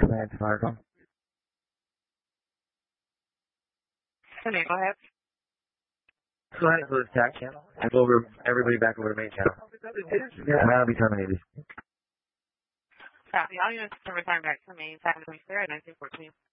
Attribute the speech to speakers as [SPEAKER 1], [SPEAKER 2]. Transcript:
[SPEAKER 1] Command to Firecom.
[SPEAKER 2] Okay, go ahead.
[SPEAKER 1] Go ahead and close attack channel and go over everybody back over to main channel. Command will be terminated.
[SPEAKER 2] Copy. All units to return back to main. Time to be clear at 1914.